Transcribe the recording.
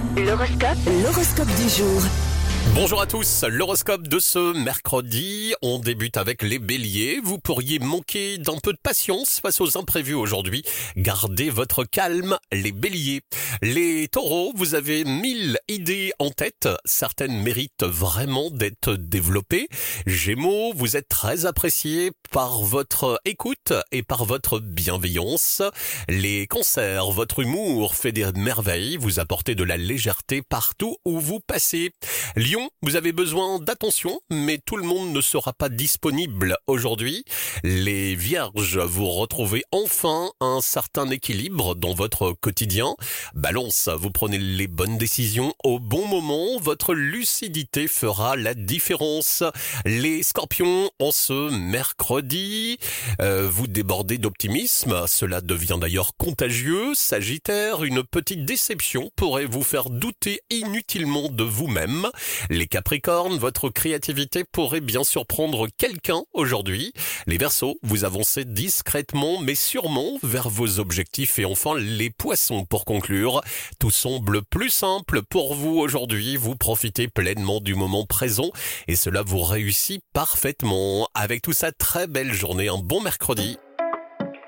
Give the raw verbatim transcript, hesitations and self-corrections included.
L'horoscope, l'horoscope du jour. Bonjour à tous, l'horoscope de ce mercredi, on débute avec les béliers. Vous pourriez manquer d'un peu de patience face aux imprévus aujourd'hui. Gardez votre calme, les béliers. Les taureaux, vous avez mille idées en tête, certaines méritent vraiment d'être développées. Gémeaux, vous êtes très appréciés par votre écoute et par votre bienveillance. Les cancers, votre humour fait des merveilles, vous apportez de la légèreté partout où vous passez. Lion, vous avez besoin d'attention, mais tout le monde ne sera pas disponible aujourd'hui. Les vierges, vous retrouvez enfin un certain équilibre dans votre quotidien. Balance, vous prenez les bonnes décisions au bon moment, votre lucidité fera la différence. Les scorpions, en ce mercredi, euh, vous débordez d'optimisme, cela devient d'ailleurs contagieux. Sagittaire, une petite déception pourrait vous faire douter inutilement de vous-même. Les capricornes, votre créativité pourrait bien surprendre quelqu'un aujourd'hui. Les verseaux, vous avancez discrètement mais sûrement vers vos objectifs. Et enfin les poissons pour conclure. Tout semble plus simple pour vous aujourd'hui. Vous profitez pleinement du moment présent et cela vous réussit parfaitement. Avec tout ça, très belle journée, un bon mercredi.